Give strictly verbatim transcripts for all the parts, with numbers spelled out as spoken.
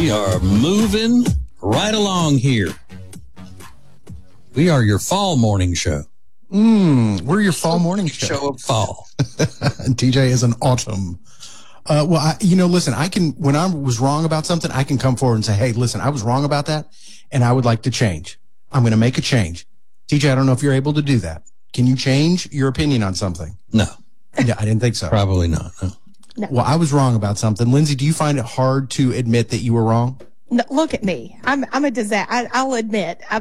We are moving right along here. We are your fall morning show. Mm, we're your fall morning show. Show of fall. And T J is an autumn. Uh, well, I, you know, listen, I can, when I was wrong about something, I can come forward and say, hey, listen, I was wrong about that, and I would like to change. I'm going to make a change. T J, I don't know if you're able to do that. Can you change your opinion on something? No. Yeah, I didn't think so. Probably not. No. No. Well, I was wrong about something. Lindsay, do you find it hard to admit that you were wrong? No, look at me. I'm I'm a disaster. I, I'll admit. I,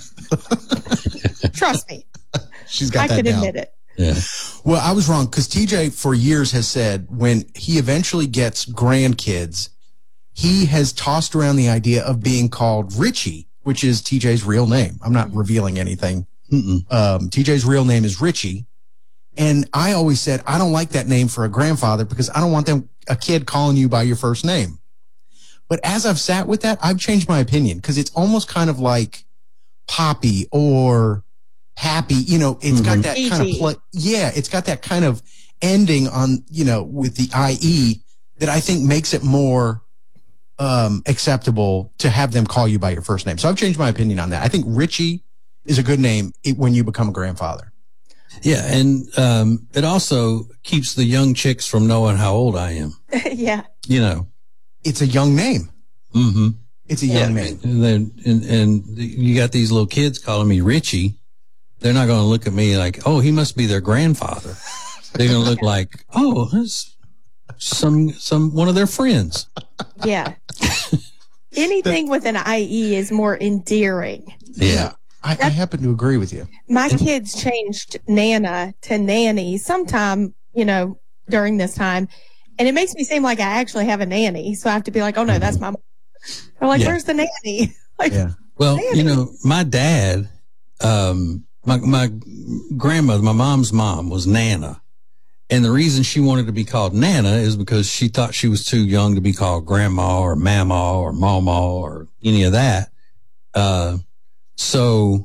trust me. She's got I that can down. admit it. Yeah. Well, I was wrong because T J for years has said when he eventually gets grandkids, he has tossed around the idea of being called Richie, which is T J's real name. I'm not revealing anything. Mm-mm. Um, T J's real name is Richie. And I always said, I don't like that name for a grandfather because I don't want them, a kid calling you by your first name. But as I've sat with that, I've changed my opinion because it's almost kind of like Poppy or Happy. You know, it's Mm-hmm. got that kind of, pl- yeah, it's got that kind of ending on, you know, with the I E that I think makes it more um, acceptable to have them call you by your first name. So I've changed my opinion on that. I think Richie is a good name when you become a grandfather. Yeah, and um, it also keeps the young chicks from knowing how old I am. Yeah. You know. It's a young name. Mm-hmm. It's a young name. And then and, and you got these little kids calling me Richie. They're not going to look at me like, oh, he must be their grandfather. They're going to look like, oh, that's some some one of their friends. Yeah. Anything with an I E is more endearing. Yeah. I, I happen to agree with you. My kids changed Nana to Nanny sometime, you know, during this time. And it makes me seem like I actually have a nanny. So I have to be like, oh, no, that's my mom. They're like, Yeah. where's the nanny? Like, Yeah. Well, Nanny. you know, my dad, um, my my grandmother, my mom's mom was Nana. And the reason she wanted to be called Nana is because she thought she was too young to be called grandma or mama or mama or any of that. Uh, so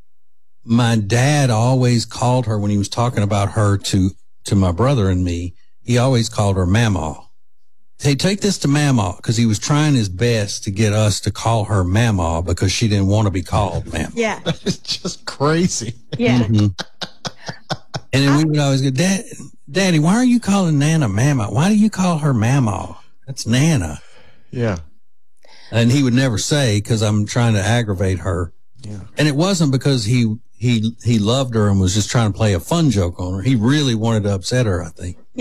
my dad always called her when he was talking about her to, to my brother and me, he always called her Mama. Hey, take this to Mama, because he was trying his best to get us to call her Mama because she didn't want to be called Mama. yeah. It's just crazy. Yeah. Mhm. And then we would always go, Dad, Daddy, why are you calling Nana Mama? Why do you call her Mama? That's Nana. Yeah. And he would never say, because I'm trying to aggravate her. Yeah. And it wasn't because he, he, he loved her and was just trying to play a fun joke on her. He really wanted to upset her, I think.